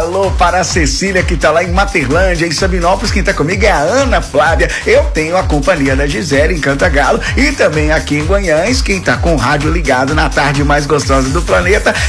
alô para a Cecília, que tá lá em Materlândia, em Sabinópolis. Quem tá comigo é a Ana Flávia. Eu tenho a companhia da Gisele em Cantagalo e também aqui em Guanhães, quem tá com o rádio ligado na tarde mais gostosa do planeta